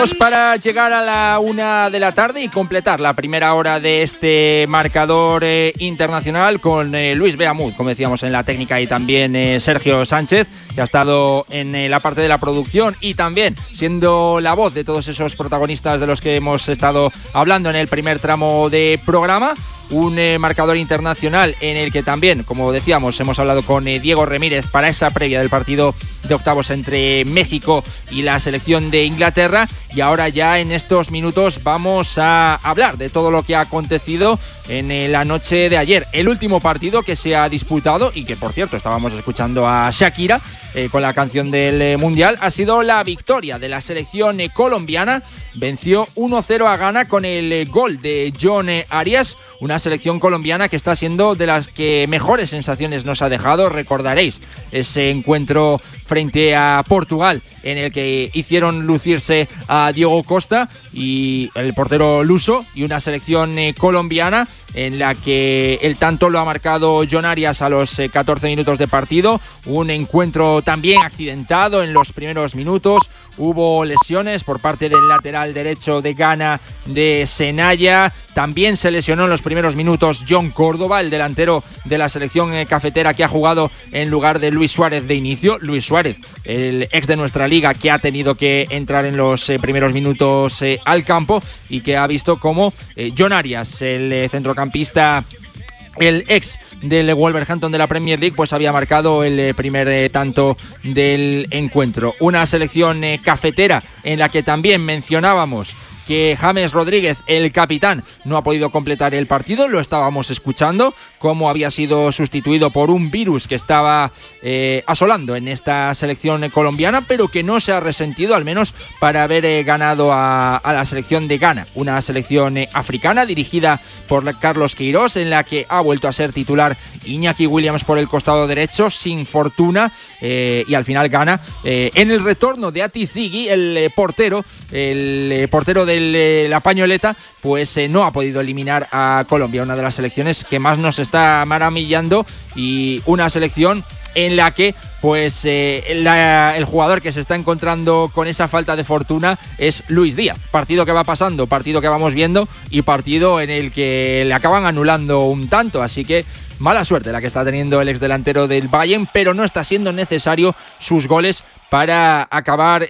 Para llegar a la 1 de la tarde y completar la primera hora de este marcador internacional con Luis Beamud, como decíamos, en la técnica, y también Sergio Sánchez, que ha estado en la parte de la producción y también siendo la voz de todos esos protagonistas de los que hemos estado hablando en el primer tramo de programa. Un marcador internacional en el que también, como decíamos, hemos hablado con Diego Remírez para esa previa del partido de octavos entre México y la selección de Inglaterra. Y ahora ya en estos minutos vamos a hablar de todo lo que ha acontecido en la noche de ayer. El último partido que se ha disputado, y que por cierto estábamos escuchando a Shakira con la canción del Mundial, ha sido la victoria de la selección colombiana. Venció 1-0 a Ghana con el gol de John Arias, una selección colombiana que está siendo de las que mejores sensaciones nos ha dejado. Recordaréis ese encuentro frente a Portugal en el que hicieron lucirse a Diego Costa y el portero luso, y una selección colombiana en la que el tanto lo ha marcado John Arias a los 14 minutos de partido. Un encuentro también accidentado en los primeros minutos. Hubo lesiones por parte del lateral derecho de Ghana, de Senaya. También se lesionó en los primeros minutos John Córdoba, el delantero de la selección cafetera, que ha jugado en lugar de Luis Suárez de inicio. Luis Suárez, el ex de nuestra liga, que ha tenido que entrar en los primeros minutos al campo, y que ha visto como John Arias, el centrocampista, el ex del Wolverhampton de la Premier League, pues había marcado el primer tanto del encuentro. Una selección cafetera en la que también mencionábamos que James Rodríguez, el capitán, no ha podido completar el partido. Lo estábamos escuchando, cómo había sido sustituido por un virus que estaba asolando en esta selección colombiana, pero que no se ha resentido, al menos para haber ganado a la selección de Ghana, una selección africana dirigida por Carlos Queiroz, en la que ha vuelto a ser titular Iñaki Williams por el costado derecho, sin fortuna, y al final gana en el retorno de Ati Ziggy, el portero de la pañoleta, pues no ha podido eliminar a Colombia, una de las selecciones que más nos está maravillando, y una selección en la que pues el jugador que se está encontrando con esa falta de fortuna es Luis Díaz. Partido que va pasando, partido que vamos viendo, y partido en el que le acaban anulando un tanto, así que mala suerte la que está teniendo el exdelantero del Bayern, pero no está siendo necesario sus goles para acabar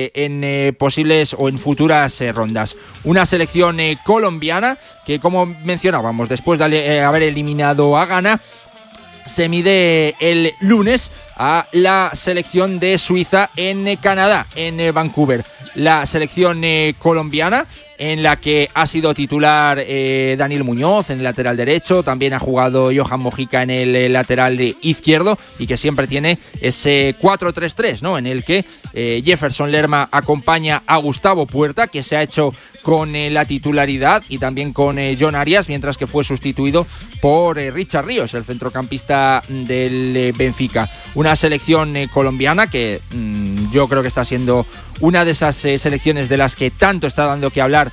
en posibles o en futuras rondas. Una selección colombiana que, como mencionábamos, después de haber eliminado a Ghana, se mide el lunes a la selección de Suiza en Canadá, en Vancouver. La selección colombiana, en la que ha sido titular Daniel Muñoz en el lateral derecho, también ha jugado Johan Mojica en el lateral izquierdo, y que siempre tiene ese 4-3-3, ¿no?, en el que Jefferson Lerma acompaña a Gustavo Puerta, que se ha hecho con la titularidad, y también con John Arias, mientras que fue sustituido por Richard Ríos, el centrocampista del Benfica. Una selección colombiana que yo creo que está siendo una de esas selecciones de las que tanto está dando que hablar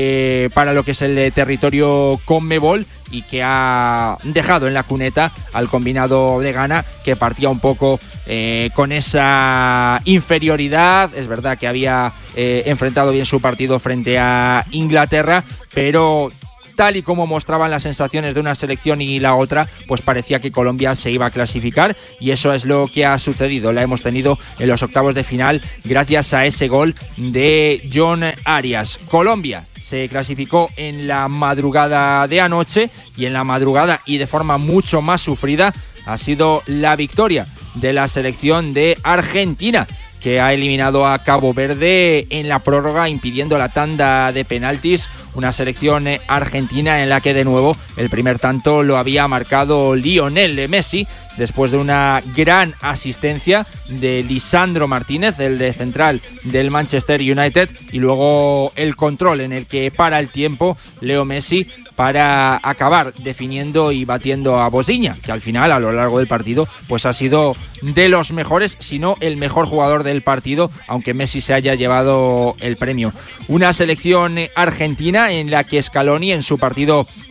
para lo que es el territorio Conmebol, y que ha dejado en la cuneta al combinado de Ghana, que partía un poco con esa inferioridad. Es verdad que había enfrentado bien su partido frente a Inglaterra, pero tal y como mostraban las sensaciones de una selección y la otra, pues parecía que Colombia se iba a clasificar, y eso es lo que ha sucedido. La hemos tenido en los octavos de final gracias a ese gol de John Arias. Colombia se clasificó en la madrugada de anoche, y en la madrugada, y de forma mucho más sufrida, ha sido la victoria de la selección de Argentina, que ha eliminado a Cabo Verde en la prórroga, impidiendo la tanda de penaltis. Una selección argentina en la que, de nuevo, el primer tanto lo había marcado Lionel Messi, después de una gran asistencia de Lisandro Martínez, el de central del Manchester United, y luego el control en el que para el tiempo Leo Messi para acabar definiendo y batiendo a Bosniña, que al final, a lo largo del partido, pues ha sido de los mejores, si no el mejor jugador del partido, aunque Messi se haya llevado el premio. Una selección argentina en la que Scaloni, en su partido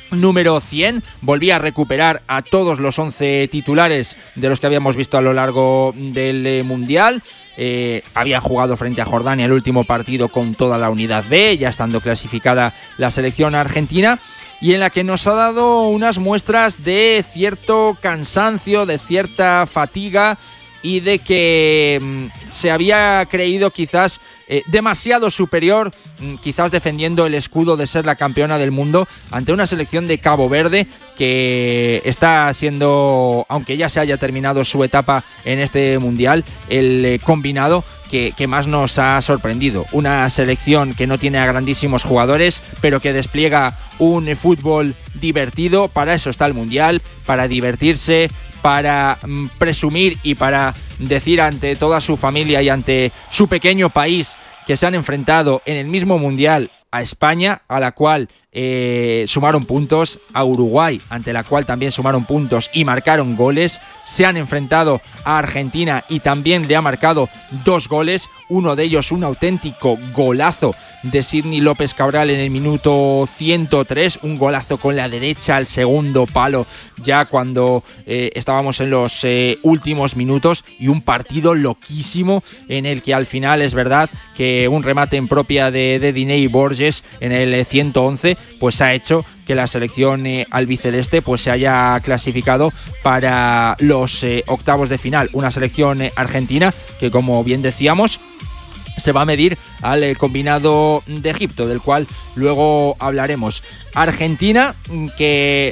número 100, volvía a recuperar a todos los 11 titulares de los que habíamos visto a lo largo del Mundial. Había jugado frente a Jordania el último partido con toda la unidad B, ya estando clasificada la selección argentina, y en la que nos ha dado unas muestras de cierto cansancio, de cierta fatiga, y de que se había creído quizás demasiado superior, quizás defendiendo el escudo de ser la campeona del mundo ante una selección de Cabo Verde que está siendo, aunque ya se haya terminado su etapa en este mundial, el combinado que más nos ha sorprendido. Una selección que no tiene a grandísimos jugadores, pero que despliega un fútbol divertido. Para eso está el mundial, para divertirse, para presumir y para decir ante toda su familia y ante su pequeño país que se han enfrentado en el mismo mundial a España, a la cual sumaron puntos, a Uruguay, ante la cual también sumaron puntos y marcaron goles. Se han enfrentado a Argentina y también le ha marcado 2 goles, uno de ellos un auténtico golazo de Sidney López Cabral en el minuto 103, un golazo con la derecha al segundo palo ya cuando estábamos en los últimos minutos, y un partido loquísimo en el que al final es verdad que un remate en propia de Diney Borges en el 111 pues ha hecho que la selección albiceleste pues se haya clasificado para los octavos de final. Una selección argentina que, como bien decíamos, se va a medir al combinado de Egipto, del cual luego hablaremos. Argentina que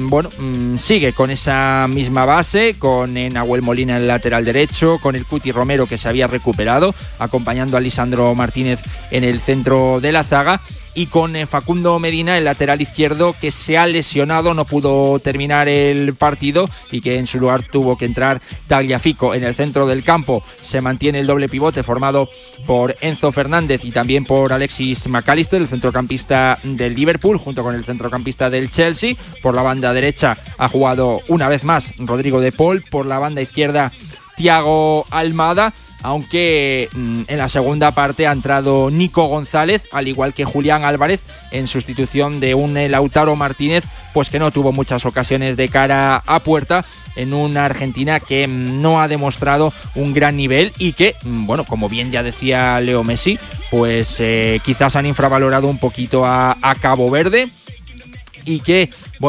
sigue con esa misma base, con Nahuel Molina en el lateral derecho, con el Cuti Romero que se había recuperado, acompañando a Lisandro Martínez en el centro de la zaga, y con Facundo Medina, el lateral izquierdo, que se ha lesionado, no pudo terminar el partido y que en su lugar tuvo que entrar Tagliafico. En el centro del campo se mantiene el doble pivote formado por Enzo Fernández y también por Alexis McAllister, el centrocampista del Liverpool, junto con el centrocampista del Chelsea. Por la banda derecha ha jugado una vez más Rodrigo de Paul, por la banda izquierda Thiago Almada, aunque en la segunda parte ha entrado Nico González, al igual que Julián Álvarez, en sustitución de un Lautaro Martínez, pues que no tuvo muchas ocasiones de cara a puerta, en una Argentina que no ha demostrado un gran nivel y que, como bien ya decía Leo Messi, pues quizás han infravalorado un poquito a Cabo Verde, y que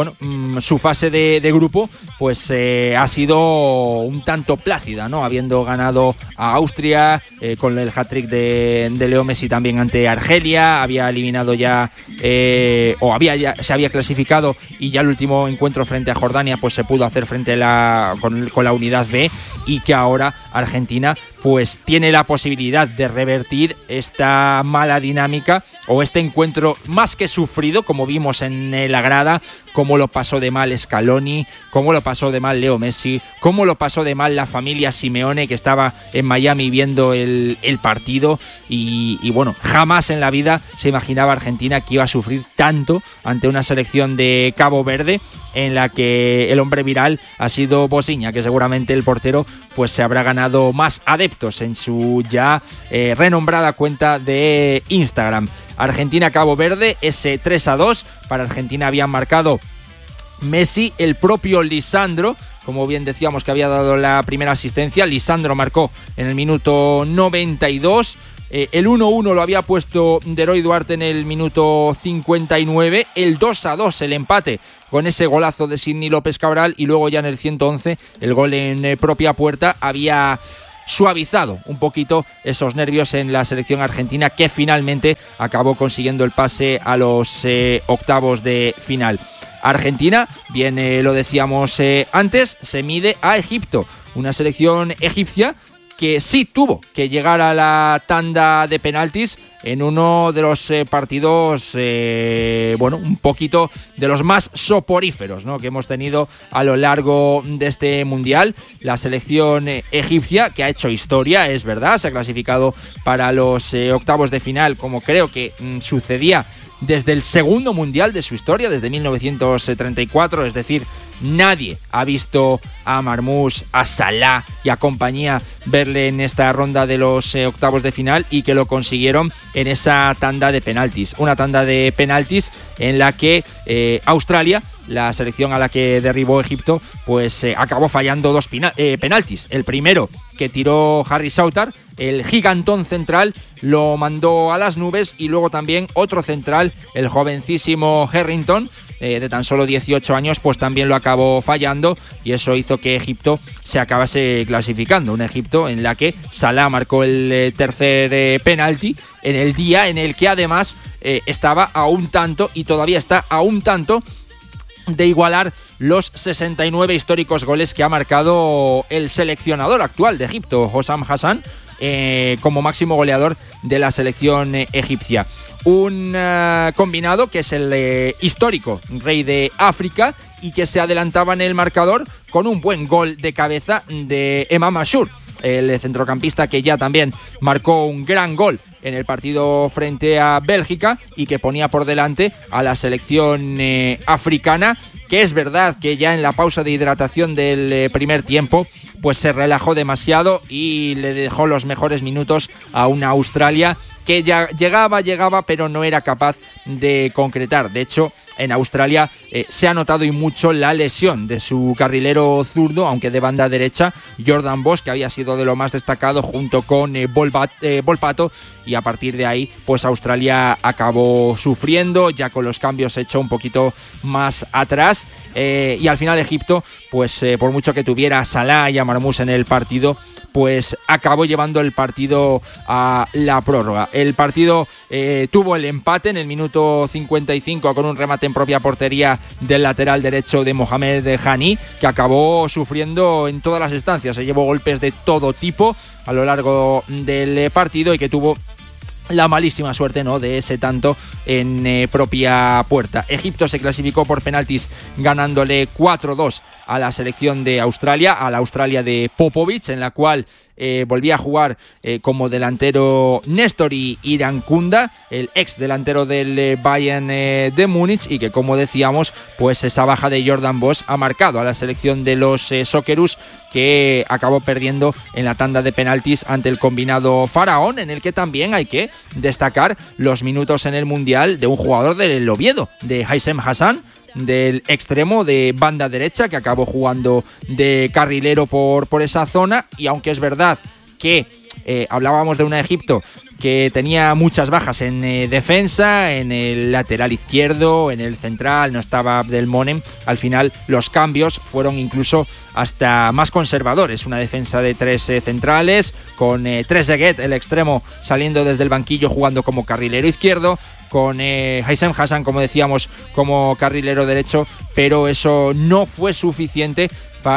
su fase de grupo pues ha sido un tanto plácida, ¿no? Habiendo ganado a Austria con el hat-trick de Leo Messi también ante Argelia, había eliminado ya se había clasificado, y ya el último encuentro frente a Jordania pues se pudo hacer frente con la unidad B, y que ahora Argentina pues tiene la posibilidad de revertir esta mala dinámica o este encuentro más que sufrido, como vimos en la grada, cómo lo pasó de mal Scaloni, cómo lo pasó de mal Leo Messi, cómo lo pasó de mal la familia Simeone, que estaba en Miami viendo el partido, y jamás en la vida se imaginaba Argentina que iba a sufrir tanto ante una selección de Cabo Verde, en la que el hombre viral ha sido Bosiña, que seguramente el portero pues se habrá ganado más adeptos en su ya renombrada cuenta de Instagram. Argentina-Cabo Verde, ese 3-2. Para Argentina habían marcado Messi, el propio Lisandro, como bien decíamos, que había dado la primera asistencia. Lisandro marcó en el minuto 92. El 1-1 lo había puesto Deroy Duarte en el minuto 59. El 2-2, el empate, con ese golazo de Sidney López Cabral. Y luego ya en el 111, el gol en propia puerta había suavizado un poquito esos nervios en la selección argentina, que finalmente acabó consiguiendo el pase a los octavos de final. Argentina, bien lo decíamos antes, se mide a Egipto, una selección egipcia que sí tuvo que llegar a la tanda de penaltis en uno de los partidos, un poquito de los más soporíferos, ¿no?, que hemos tenido a lo largo de este mundial. La selección egipcia, que ha hecho historia, es verdad, se ha clasificado para los octavos de final, como creo que sucedía desde el segundo mundial de su historia, desde 1934, es decir, nadie ha visto a Marmoush, a Salah y a compañía verle en esta ronda de los octavos de final, y que lo consiguieron en esa tanda de penaltis. Una tanda de penaltis en la que Australia, la selección a la que derribó Egipto, pues acabó fallando dos penaltis. El primero, que tiró Harry Souttar, el gigantón central, lo mandó a las nubes, y luego también otro central, el jovencísimo Harrington, de tan solo 18 años, pues también lo acabó fallando, y eso hizo que Egipto se acabase clasificando. Un Egipto en la que Salah marcó el tercer penalti en el día en el que además estaba a un tanto, y todavía está a un tanto, de igualar los 69 históricos goles que ha marcado el seleccionador actual de Egipto, Hossam Hassan, como máximo goleador de la selección egipcia. Un combinado que es el histórico rey de África, y que se adelantaba en el marcador con un buen gol de cabeza de Emam Ashur, el centrocampista que ya también marcó un gran gol en el partido frente a Bélgica, y que ponía por delante a la selección africana, que es verdad que ya en la pausa de hidratación del primer tiempo pues se relajó demasiado y le dejó los mejores minutos a una Australia que ya llegaba, pero no era capaz de concretar. De hecho, en Australia se ha notado y mucho la lesión de su carrilero zurdo, aunque de banda derecha, Jordan Bosch, que había sido de lo más destacado junto con Volpato, y a partir de ahí pues Australia acabó sufriendo, ya con los cambios se echó un poquito más atrás, y al final Egipto, pues por mucho que tuviera a Salah y a Marmoush en el partido, pues acabó llevando el partido a la prórroga. El partido tuvo el empate en el minuto 55 con un remate en propia portería del lateral derecho de Mohamed Hani, que acabó sufriendo en todas las instancias. Se llevó golpes de todo tipo a lo largo del partido, y que tuvo la malísima suerte, ¿no?, de ese tanto en propia puerta. Egipto se clasificó por penaltis ganándole 4-2 a la selección de Australia, a la Australia de Popovic, en la cual volvía a jugar como delantero Néstor Irankunda, el ex delantero del Bayern de Múnich, y que, como decíamos, pues esa baja de Jordan Bosch ha marcado a la selección de los Socceroos, que acabó perdiendo en la tanda de penaltis ante el combinado faraón, en el que también hay que destacar los minutos en el Mundial de un jugador del Oviedo, de Haissem Hassan, del extremo de banda derecha, que acabó jugando de carrilero por esa zona. Y aunque es verdad que hablábamos de un Egipto que tenía muchas bajas en defensa, en el lateral izquierdo, en el central no estaba Abdelmonem, al final los cambios fueron incluso hasta más conservadores. Una defensa de tres centrales, con Trezeguet, el extremo, saliendo desde el banquillo jugando como carrilero izquierdo, con Haissem Hassan, como decíamos, como carrilero derecho, pero eso no fue suficiente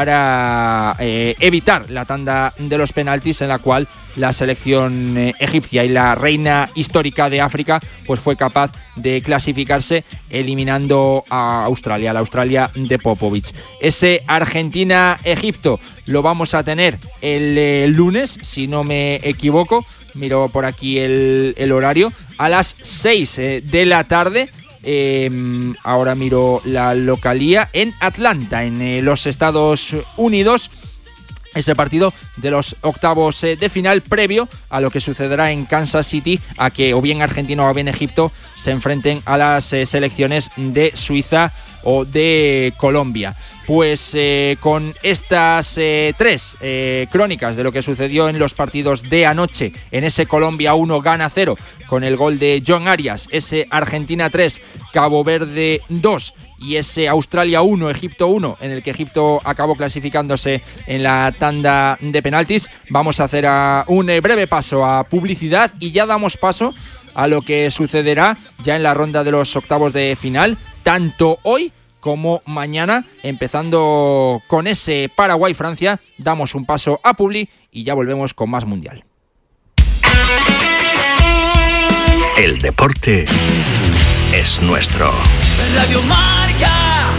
para evitar la tanda de los penaltis, en la cual la selección egipcia y la reina histórica de África pues fue capaz de clasificarse eliminando a Australia, la Australia de Popovic. Ese Argentina-Egipto lo vamos a tener el lunes, si no me equivoco, miro por aquí el horario, a las 6 de la tarde. Ahora miro la localía, en Atlanta, en los Estados Unidos. Ese partido de los octavos de final, previo a lo que sucederá en Kansas City, a que o bien Argentina o bien Egipto se enfrenten a las selecciones de Suiza o de Colombia. Pues con estas tres crónicas de lo que sucedió en los partidos de anoche, en ese Colombia 1 Ghana 0 con el gol de John Arias, ese Argentina 3 Cabo Verde 2 y ese Australia 1 Egipto 1, en el que Egipto acabó clasificándose en la tanda de penaltis, vamos a hacer un breve paso a publicidad y ya damos paso a lo que sucederá ya en la ronda de los octavos de final, tanto hoy como mañana, empezando con ese Paraguay-Francia. Damos un paso a publi y ya volvemos con más Mundial. El deporte es nuestro. Radio Marca.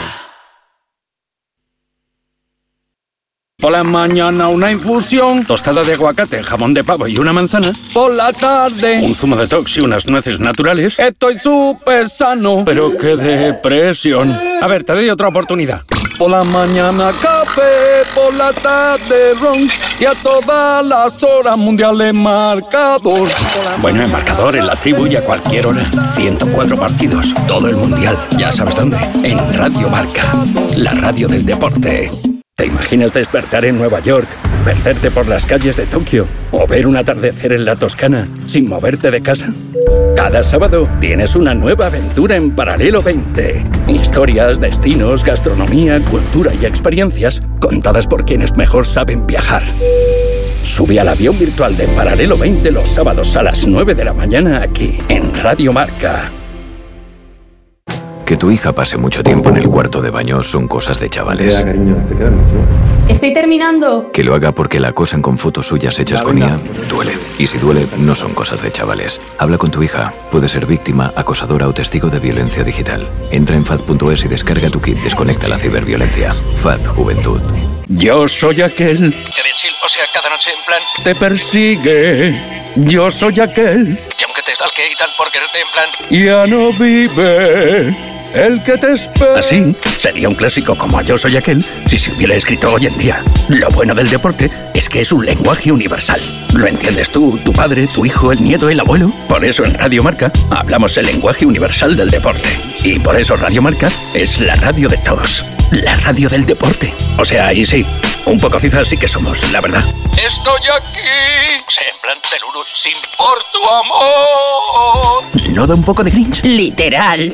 Por la mañana una infusión, tostada de aguacate, jamón de pavo y una manzana. Por la tarde, un zumo de detox y unas nueces naturales. Estoy súper sano, pero qué depresión. A ver, te doy otra oportunidad. Por la mañana café, por la tarde ron, y a todas las horas mundiales marcador. Bueno, en marcador, en la tribu y a cualquier hora. 104 partidos, todo el mundial. Ya sabes dónde. En Radio Marca, la radio del deporte. ¿Te imaginas despertar en Nueva York, perderte por las calles de Tokio o ver un atardecer en la Toscana sin moverte de casa? Cada sábado tienes una nueva aventura en Paralelo 20. Historias, destinos, gastronomía, cultura y experiencias contadas por quienes mejor saben viajar. Sube al avión virtual de Paralelo 20 los sábados a las 9 de la mañana aquí, en Radio Marca. Que tu hija pase mucho tiempo en el cuarto de baño son cosas de chavales. Cariño, te queda mucho. Estoy terminando. Que lo haga porque la acosan con fotos suyas hechas con IA, duele. Y si duele, no son cosas de chavales. Habla con tu hija. Puede ser víctima, acosadora o testigo de violencia digital. Entra en FAD.es y descarga tu kit Desconecta la ciberviolencia. FAD Juventud. Yo soy aquel. O sea, cada noche en plan... Te persigue. Yo soy aquel. Que aunque te stalke y tal por quererte en plan... Ya no vive el que te espera. Así sería un clásico como Yo soy aquel si se hubiera escrito hoy en día. Lo bueno del deporte es que es un lenguaje universal. ¿Lo entiendes tú, tu padre, tu hijo, el nieto, el abuelo? Por eso en Radio Marca hablamos el lenguaje universal del deporte. Y por eso Radio Marca es la radio de todos. La radio del deporte. O sea, ahí sí, un poco cizas sí que somos, la verdad. Estoy aquí. O sea, en plan Teluru, sin por tu amor. ¿No da un poco de Grinch? Literal.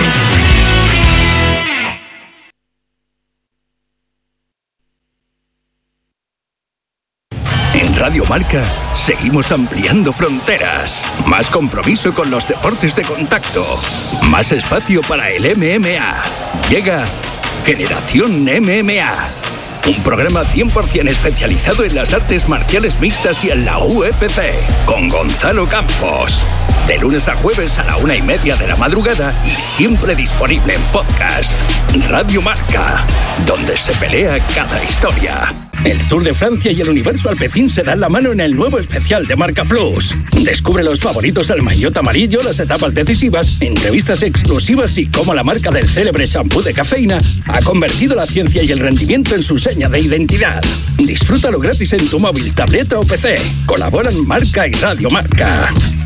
En Radio Marca seguimos ampliando fronteras. Más compromiso con los deportes de contacto. Más espacio para el MMA. Llega Generación MMA. Un programa 100% especializado en las artes marciales mixtas y en la UFC. Con Gonzalo Campos. De lunes a jueves a la 1:30 de la madrugada y siempre disponible en podcast. Radio Marca, donde se pelea cada historia. El Tour de Francia y el Universo Alpecin se dan la mano en el nuevo especial de Marca Plus. Descubre los favoritos al maillot amarillo, las etapas decisivas, entrevistas exclusivas y cómo la marca del célebre champú de cafeína ha convertido la ciencia y el rendimiento en su seña de identidad. Disfrútalo gratis en tu móvil, tableta o PC. Colaboran Marca y Radio Marca.